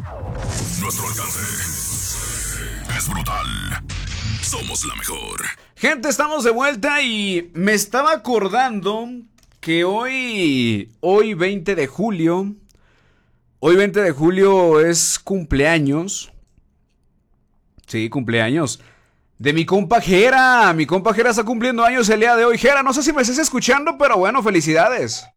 Nuestro alcance es brutal. Somos la mejor. Gente, estamos de vuelta y me estaba acordando que hoy 20 de julio, hoy 20 de julio es cumpleaños. Sí, cumpleaños de mi compa Jera. Mi compa Jera está cumpliendo años el día de hoy. Jera, no sé si me estás escuchando, pero bueno, felicidades.